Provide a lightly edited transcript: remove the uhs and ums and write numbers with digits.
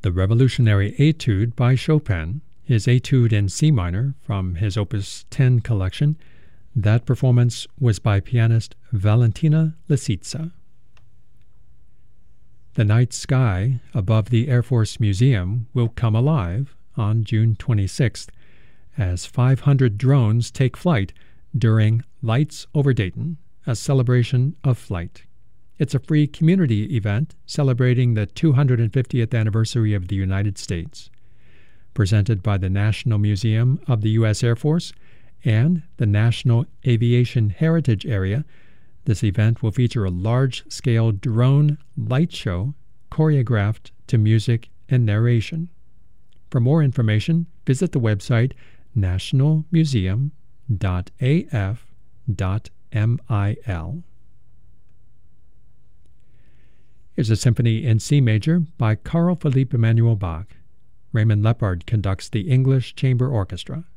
The Revolutionary Etude by Chopin, his Etude in C minor from his Opus 10 collection. That performance was by pianist Valentina Lisitsa. The night sky above the Air Force Museum will come alive on June 26th as 500 drones take flight during Lights Over Dayton, a celebration of flight. It's a free community event celebrating the 250th anniversary of the United States. Presented by the National Museum of the U.S. Air Force and the National Aviation Heritage Area, this event will feature a large-scale drone light show choreographed to music and narration. For more information, visit the website nationalmuseum.af.mil. Here's a symphony in C major by Carl Philipp Emanuel Bach. Raymond Leppard conducts the English Chamber Orchestra.